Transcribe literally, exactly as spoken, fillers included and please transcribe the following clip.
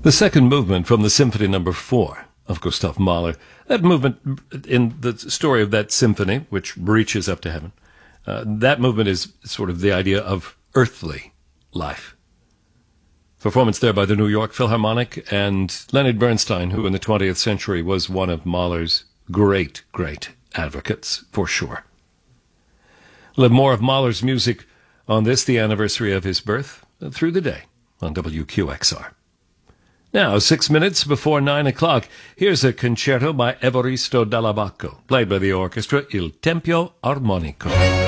The second movement from the Symphony Number Four of Gustav Mahler. That movement in the story of that symphony, which reaches up to heaven, uh, that movement is sort of the idea of earthly life. Performance there by the New York Philharmonic and Leonard Bernstein, who in the twentieth century was one of Mahler's great, great advocates, for sure. We'll have more of Mahler's music on this, the anniversary of his birth, through the day on W Q X R. Now, six minutes before nine o'clock, here's a concerto by Evaristo Dalla Bacco, played by the orchestra Il Tempio Armonico.